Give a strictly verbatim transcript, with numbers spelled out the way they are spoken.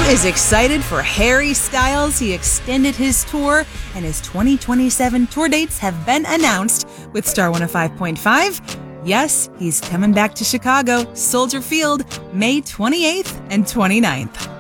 is excited for Harry Styles. He extended his tour, and his twenty twenty-seven tour dates have been announced with Star one oh five point five. Yes, he's coming back to Chicago, Soldier Field, May twenty-eighth and twenty-ninth.